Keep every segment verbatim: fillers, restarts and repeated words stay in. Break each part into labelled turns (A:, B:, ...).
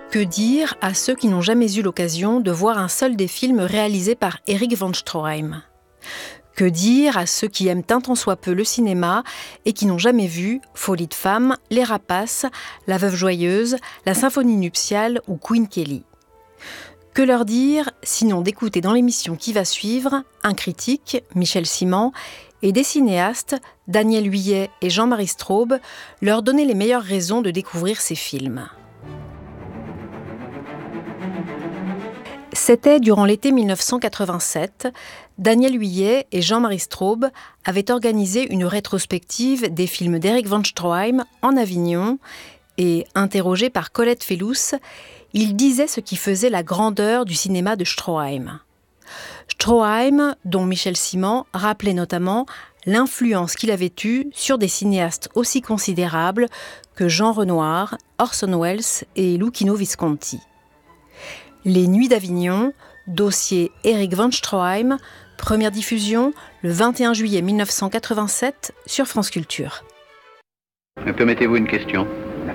A: Que dire à ceux qui n'ont jamais eu l'occasion de voir un seul des films réalisés par Erich von Stroheim ? Que dire à ceux qui aiment un tant soit peu le cinéma et qui n'ont jamais vu Folie de femme, Les Rapaces, La Veuve joyeuse, La Symphonie nuptiale ou Queen Kelly ? Que leur dire, sinon d'écouter dans l'émission qui va suivre un critique, Michel Simon, et des cinéastes, Daniel Huyet et Jean-Marie Straub, leur donner les meilleures raisons de découvrir ces films. C'était durant l'été mille neuf cent quatre-vingt-sept. Daniel Huyet et Jean-Marie Straub avaient organisé une rétrospective des films d'Erich von Stroheim en Avignon et, interrogé par Colette Fellous, il disait ce qui faisait la grandeur du cinéma de Stroheim. Stroheim, dont Michel Simon rappelait notamment l'influence qu'il avait eue sur des cinéastes aussi considérables que Jean Renoir, Orson Welles et Luchino Visconti. Les Nuits d'Avignon, dossier Erich von Stroheim, première diffusion le vingt et un juillet mille neuf cent quatre-vingt-sept sur France Culture.
B: Me permettez-vous une question ?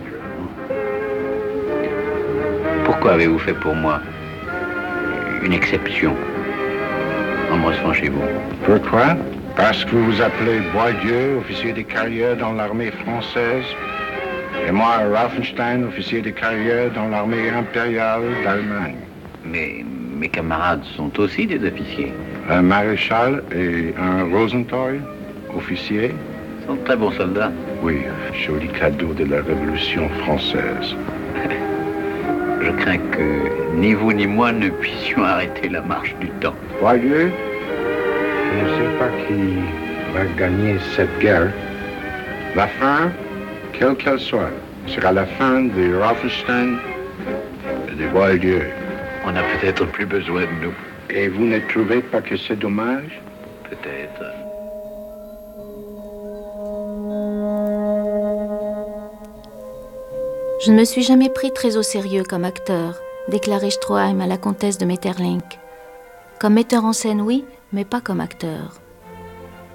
B: Pourquoi avez-vous fait pour moi une exception en me recevant chez vous ?
C: Pourquoi ? Parce que vous vous appelez Boidieu, officier de carrière dans l'armée française, et moi, Raffenstein, officier de carrière dans l'armée impériale d'Allemagne.
B: Mais mes camarades sont aussi des officiers.
C: Un maréchal et un Rosenthal, officier.
B: Ils sont de très bons soldats.
C: Oui, joli cadeau de la Révolution française.
B: Je crains que ni vous ni moi ne puissions arrêter la marche du temps.
C: Boidieu, je ne sais pas qui va gagner cette guerre. La fin, quelle qu'elle soit, sera la fin de Raffenstein et de Boidieu.
B: On n'a peut-être plus besoin de nous.
C: Et vous ne trouvez pas que c'est dommage ?
B: Peut-être.
D: Je ne me suis jamais pris très au sérieux comme acteur, déclarait Stroheim à la comtesse de Metterlink. Comme metteur en scène, oui, mais pas comme acteur.